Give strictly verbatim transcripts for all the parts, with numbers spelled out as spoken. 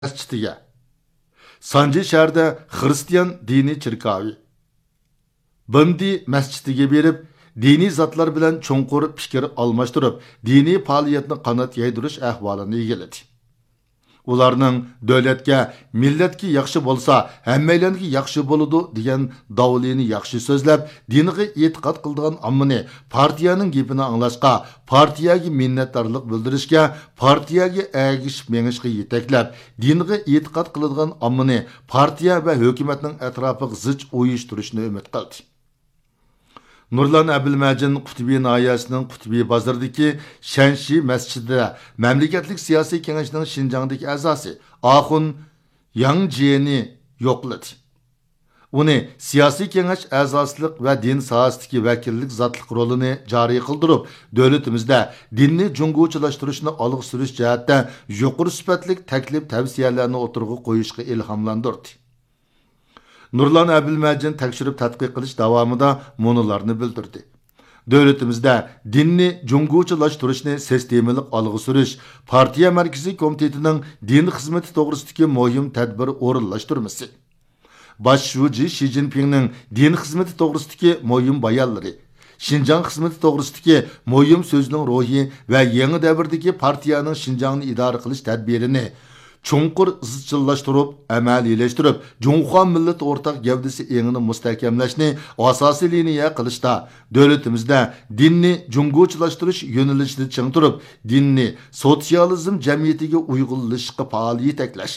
masjidiga, Sanji shahrida xristian diniy chirkavi Bindi masjidiga berib, diniy zotlar bilan cho'nqur fikr almashtirib, diniy faoliyatni qanot yaydirish ahvolini egalladi. Ularning davlatga, millatga yaxshi bo'lsa, hammalarga yaxshi bo'ladi degan davlini yaxshi so'zlab, diniga e'tiqod qilgan ommani partiyaning gapini anglashga, partiyaga minnatdorlik bildirishga, partiyaga agishib mengishga yetaklab, diniga e'tiqod qiladigan ommani partiya va hukumatning atrofiga zich uyushtirishni umid qildi. Nurlan Abilmajin Qutbiy nahiyasining Qutbiy bozoridagi Shanshi masjidida mamlakatlik siyosiy kengashining Shinjongdagi a'zosi Axun Yangjeni yo'qladi. Uni siyosiy kengash a'zosilik va din sohasidagi vakillik zotlik rolini joriy qildirib, davlatimizda dinni jungochilashtirishni olg'a surish jihatda yuqori sifatli taklif tavsiyalarni o'tirg'i qo'yishga ilhomlantirdi. Nurlan Abilmajin tekshirib tadqiq qilish davomida monolarni bildirdi. Davlatimizda dinni jungochilashtirishni sistemalik olg'a surish, partiya markaziy komitetining din xizmati to'g'risidagi muhim tadbir o'rinlashtirmasi. Bosh shuji Xi Jinpingning din xizmati to'g'risidagi muhim bayonlari, Xinjiang xizmati to'g'risidagi muhim so'zning ruhi va yangi davrdagi partiyaning Xinjiangni idora qilish tadbirini Чоңқыр izchillashtirib, amaliyleştirib, Cumhuriyet millat o'rtaq gavdasi engini mustahkamlashni asosiy liniya qilishda, davlatimizda dinni jungochilashtirish yo'nalishini chingtirib, dinni sotsializm jamiyatiga uyg'unlashishga faol yetaklash.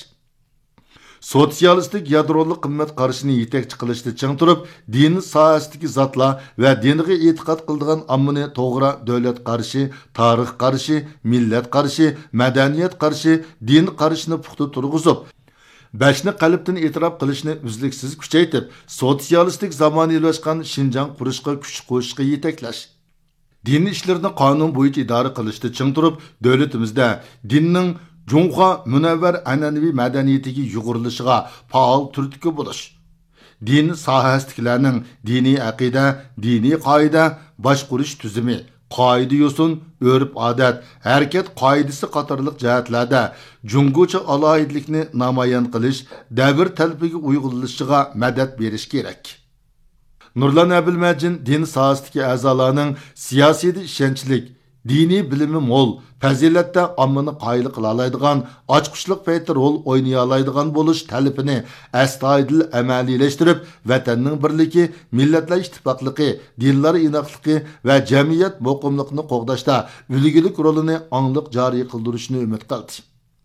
Sotsialistik yadroli qimmat qarashini yetakchi qilishni chingtirib, din sohasidagi zotlar va diniga e'tiqod qiladigan ommani to'g'ri davlat qarashi, tarix qarashi, millat qarashi, madaniyat qarashi, din qarashini puxta turg'izib, bashni qalbdan e'tirof qilishni uzluksiz kuchaytirib, sotsialistik zamonaviylashgan Xinjiang qurishga kuch qo'shishga yetaklash. Din ishlarini qonun bo'yicha idora qilishni chingtirib, davlatimizda dinning Cumhuriyet münevver an'anaviy madaniyatiga yuğurilishiga faol turtki bo'lish. Din sohasidagilarning diniy aqida, diniy qoida, boshqurish tuzumi, qoida yo'sin, o'rib odat, harakat qoidasi qatorliq jihatlarda jungocha alohidlikni namoyon qilish, davr talbiga uyg'unlashishiga madad berish kerak. Nurlan Abilmajin din sohasidagi a'zolarning siyosiyda ishonchlik, diniy bilimi mo'l, fazilatda ommani qoyil qila oladigan, ochqishliq payti rol o'ynay oladigan bo'lish talabini astoydil amaliylashtirib, vatanning birligi, millatlar ittifoqligi, dinlar inoqligi va jamiyat muqimliqni qo'g'dashda ulgulik rolini angliq joriy qildirishni umid qildi.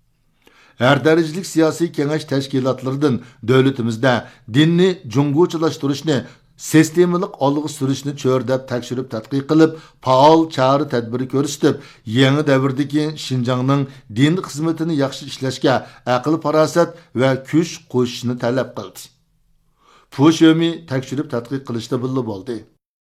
Her darajalik siyosiy kengash tashkilotlaridan davlatimizda dinni jungochilashtirishni sistemalik olg'a surishni cho'rdab tekshirib tadqiq qilib, faol chora tadbiri ko'rsatib, yangi davrdagi Xinjiangning din xizmatini yaxshi ishlashga aql farosat va kuch qo'shishni talab qildi. Pushomi tekshirib tadqiq qilishda billa bo'ldi.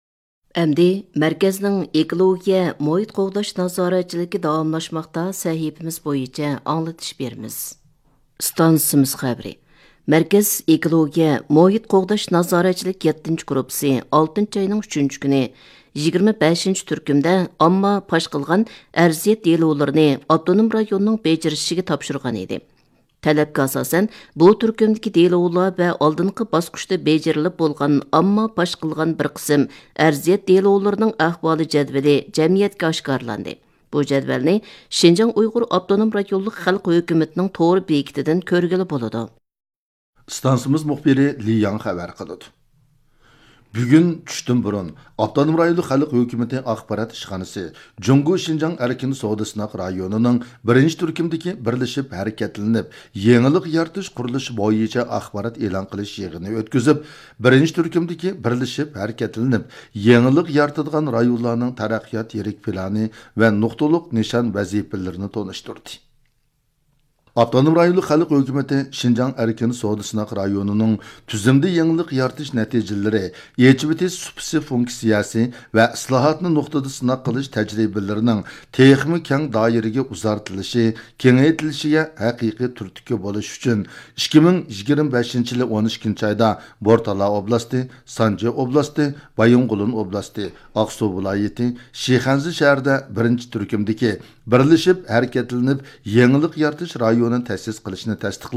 Әмді, мәркәзнің экология, мұйт қоғдаш назаратчылығы давамлашмақта сәхипіміз бойынша аңлатыш берміз. Stansımız xəbri. Mərkəz Ekologiya, Muhit Qoğdaş Nazaratçılık yettinchi qrupsi oltinchi ayının uchinchi kuni yigirma beshinchi turkumda amma paş qılğan ərziyet delolarını Avtonom rayonunun bejirishiga topshirgan edi. Talabga asosan bu turkumdagi delolar va oldingi bosqichda bejirilib bo'lgan amma paş qılğan bir qism ərziyet delolarining ahvoli jadvali jamiyatga oshkorlandi. Bu jadvalni Xinjiang Uyg'ur Avtonom rayonluq xalq hukumatining to'g'ri bekitidan ko'rgili bo'ladi. Stansımız muhbiri Li Yang xabar qiladi. Bugun tushdan burun Avtonom rayonluq xalq hukumati axborot ishxonasi Jungo Xinjiang erkin savdo sinoq rayonining birinchi turkumdagi birlashib harakatlanib, yangilik yaratish qurilishi bo'yicha axborot e'lon qilish yig'ini o'tkazib, birinchi turkumdagi birlashib harakatlanib, yangilik yaratadigan rayonlarning taraqqiyot yirik plani va nuqtaliq nishon vazifalarini tanishtirdi. Avtonom rayonluq xalq hukumati Xinjiang erkin savdo sinoq rayonining tuzumda yangilik yaratish natijalari, yechibiti supsi funksiyasi va islohotni nuqtada sinoq qilish tajribalarining texnik keng doiraga uzartilishi, kengaytirilishiga haqiqiy turtki bo'lish uchun ikki ming yigirma beshinchi yil o'n ikkinchi oyda Bortala oblasti, Sanji oblasti, Bayonqulin oblasti, Aqsu viloyati, Shixanzi shahrida birinchi turkumdagi birlashib harakatlanib yangilik yaratish rayonini ta'sis qilishni tasdiqladi.